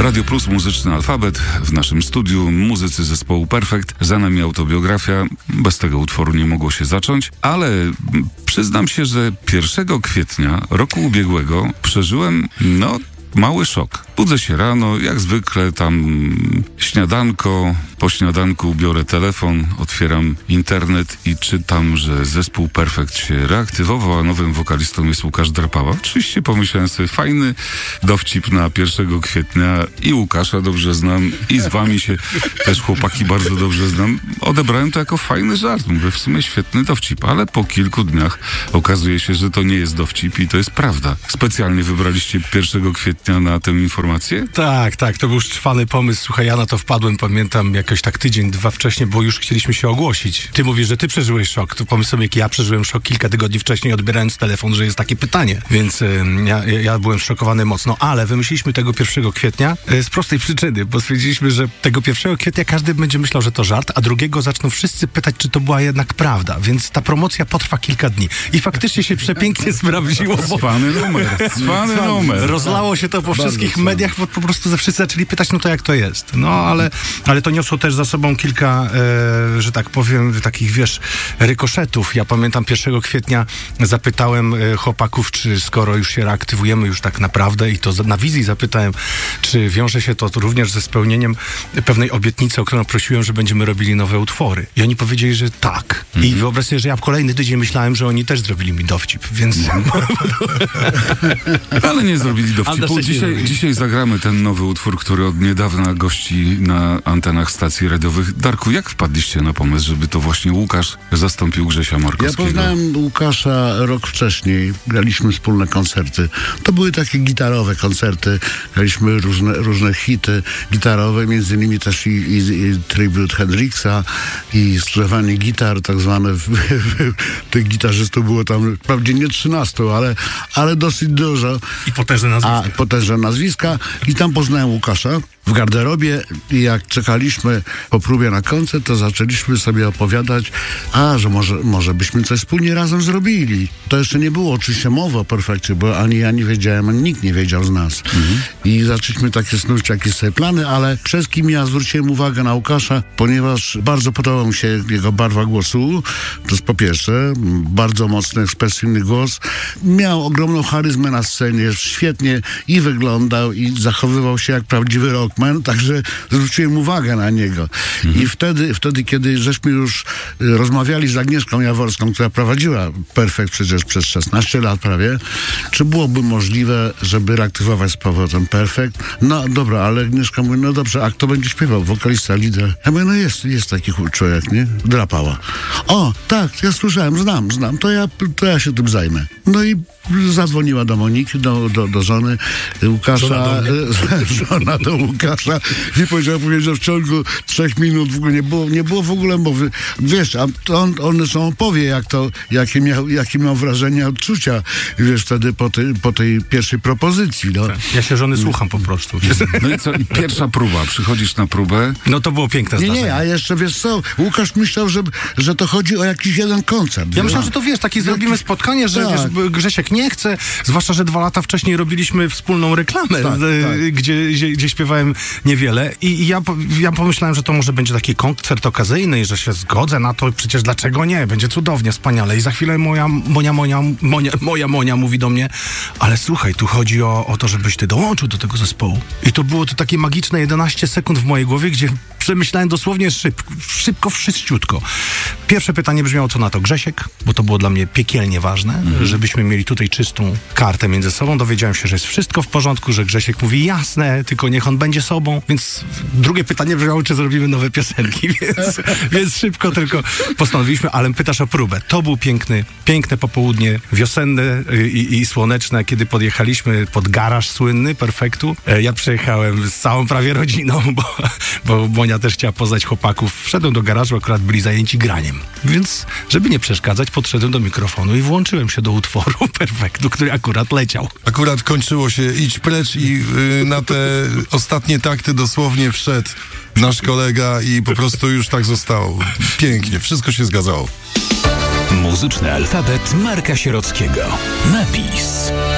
Radio Plus, muzyczny alfabet. W naszym studiu muzycy zespołu Perfekt. Za nami autobiografia. Bez tego utworu nie mogło się zacząć, ale przyznam się, że 1 kwietnia roku ubiegłego przeżyłem, mały szok. Budzę się rano, jak zwykle tam śniadanko, po śniadanku biorę telefon, otwieram internet i czytam, że zespół Perfekt się reaktywował, a nowym wokalistą jest Łukasz Drapała. Oczywiście pomyślałem sobie, fajny dowcip na 1 kwietnia i Łukasza dobrze znam i z wami się też chłopaki bardzo dobrze znam. Odebrałem to jako fajny żart, mówię, w sumie świetny dowcip, ale po kilku dniach okazuje się, że to nie jest dowcip i to jest prawda. Specjalnie wybraliście 1 kwietnia na tę informację? Tak, to był szczwany pomysł. Słuchaj, ja na to wpadłem, pamiętam, jakoś tak tydzień, 2 wcześniej, bo już chcieliśmy się ogłosić. Ty mówisz, że ty przeżyłeś szok. To pomysł sobie, jak ja przeżyłem szok kilka tygodni wcześniej, odbierając telefon, że jest takie pytanie. Więc ja byłem szokowany mocno, ale wymyśliliśmy tego 1 kwietnia z prostej przyczyny, bo stwierdziliśmy, że tego 1 kwietnia każdy będzie myślał, że to żart, a 2 zaczną wszyscy pytać, czy to była jednak prawda. Więc ta promocja potrwa kilka dni. I faktycznie się przepięknie sprawdziło. Cwany numer. Rozlało się to po wszystkich mediach, bo po prostu wszyscy zaczęli pytać, to jak to jest. Ale to niosło też za sobą kilka, że tak powiem, takich, rykoszetów. Ja pamiętam 1 kwietnia zapytałem chłopaków, czy skoro już się reaktywujemy już tak naprawdę i to na wizji zapytałem, czy wiąże się to również ze spełnieniem pewnej obietnicy, o którą prosiłem, że będziemy robili nowe utwory. I oni powiedzieli, że tak. I wyobraź sobie, że ja kolejny tydzień myślałem, że oni też zrobili mi dowcip, więc... Ale nie zrobili dowcipu. Dzisiaj zagramy ten nowy utwór, który od niedawna gości na antenach stacji radiowych. Darku, jak wpadliście na pomysł, żeby to właśnie Łukasz zastąpił Grzesia Markowskiego? Ja poznałem Łukasza rok wcześniej. Graliśmy wspólne koncerty. To były takie gitarowe koncerty. Graliśmy różne hity gitarowe, między innymi też i tribut Hendrixa i skrzyżowanie gitar, tak zwane. Tych gitarzystów było tam, wprawdzie nie 13, ale dosyć dużo. I potężne nazwiska. I tam poznałem Łukasza w garderobie i jak czekaliśmy po próbie na koncert, to zaczęliśmy sobie opowiadać, że może byśmy coś wspólnie razem zrobili. To jeszcze nie było oczywiście mowy o Perfekcie, bo ani ja nie wiedziałem, ani nikt nie wiedział z nas. I zaczęliśmy takie snuć jakieś sobie plany, ale przede wszystkim ja zwróciłem uwagę na Łukasza, ponieważ bardzo podobał mi się jego barwa głosu. To jest po pierwsze, bardzo mocny, ekspresyjny głos. Miał ogromną charyzmę na scenie, świetnie i wyglądał, i zachowywał się jak prawdziwy rockman, także zwróciłem uwagę na niego. I wtedy, kiedy żeśmy już rozmawiali z Agnieszką Jaworską, która prowadziła Perfekt przecież przez 16 lat prawie, czy byłoby możliwe, żeby reaktywować z powrotem Perfekt? No dobra, ale Agnieszka mówi, no dobrze, a kto będzie śpiewał? Wokalista, lider? Ja mówię, jest taki człowiek, nie? Drapała. O, tak, ja słyszałem, znam, to ja się tym zajmę. No i zadzwoniła do Moniki, do żony Łukasza, żona do Łukasza i powiedziała, że w ciągu 3 minut w ogóle nie było w ogóle mowy. Wiesz, a on opowie, jakie miał wrażenia, odczucia, wtedy po tej pierwszej propozycji. No. Ja się żony słucham po prostu. No i co? I pierwsza próba. Przychodzisz na próbę. No to było piękne zdarzenie. Nie, a jeszcze wiesz co, Łukasz myślał, że to chodzi o jakiś jeden koncert. Ja myślałem, że to takie zrobimy spotkanie, że Grzesiek nie chce, zwłaszcza, że 2 lata wcześniej robiliśmy wspólną reklamę, gdzie śpiewałem niewiele i ja pomyślałem, że to może będzie taki koncert okazyjny i że się zgodzę na to, przecież dlaczego nie, będzie cudownie, wspaniale. I za chwilę moja Monia mówi do mnie, ale słuchaj, tu chodzi o to, żebyś ty dołączył do tego zespołu. I to było takie magiczne 11 sekund w mojej głowie, gdzie przemyślałem dosłownie szybko, wszyściutko. Pierwsze pytanie brzmiało, co na to Grzesiek, bo to było dla mnie piekielnie ważne, żebyśmy mieli tutaj czystą kartę między sobą. Dowiedziałem się, że jest wszystko w porządku, że Grzesiek mówi jasne, tylko niech on będzie sobą. Więc drugie pytanie brzmiało, czy zrobimy nowe piosenki, więc szybko tylko postanowiliśmy, ale pytasz o próbę. To był piękne popołudnie wiosenne i słoneczne, kiedy podjechaliśmy pod garaż słynny Perfektu. Ja przyjechałem z całą prawie rodziną, bo Monia też chciała poznać chłopaków. Wszedłem do garażu, akurat byli zajęci graniem. Więc, żeby nie przeszkadzać, podszedłem do mikrofonu i włączyłem się do utworu Perfektu, który akurat leciał. Akurat kończyło się idź precz i na te ostatnie takty dosłownie wszedł nasz kolega i po prostu już tak zostało. Pięknie, wszystko się zgadzało. Muzyczny alfabet Marka Sierockiego. Napis.